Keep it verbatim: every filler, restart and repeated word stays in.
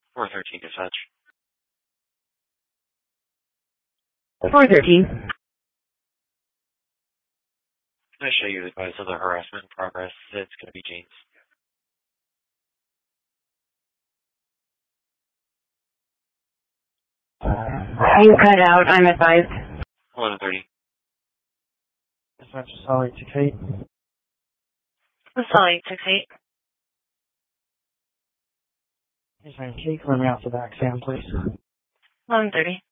four thirteen dispatch. four thirteen. Can I show you the advice of the harassment in progress? It's going to be James. You cut out, I'm advised. eleven thirty. Dispatch Sol eight six eight. Sol eight six eight. Yes, ma'am. Can you clear me out to the back, Sam, please? eleven thirty.